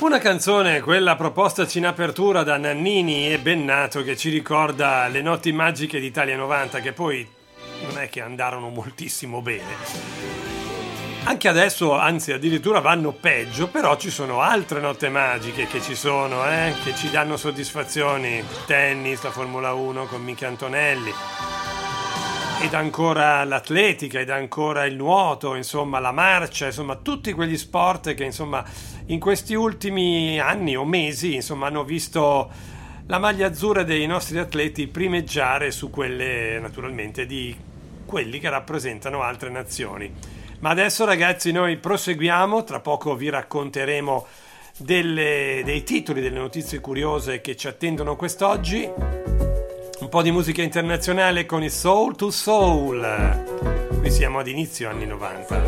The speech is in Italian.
Una canzone, quella propostaci in apertura da Nannini e Bennato, che ci ricorda le notti magiche d'Italia 90, che poi non è che andarono moltissimo bene. Anche adesso, anzi addirittura vanno peggio, però ci sono altre notte magiche che ci sono, che ci danno soddisfazioni. Tennis, la Formula 1 con Michi Antonelli, ed ancora l'atletica, ed ancora il nuoto, insomma la marcia, insomma tutti quegli sport che insomma in questi ultimi anni o mesi insomma hanno visto la maglia azzurra dei nostri atleti primeggiare su quelle naturalmente di quelli che rappresentano altre nazioni. Ma adesso ragazzi noi proseguiamo, tra poco vi racconteremo dei titoli, delle notizie curiose che ci attendono quest'oggi. Un po' di musica internazionale con i Soul II Soul. Qui siamo ad inizio anni 90.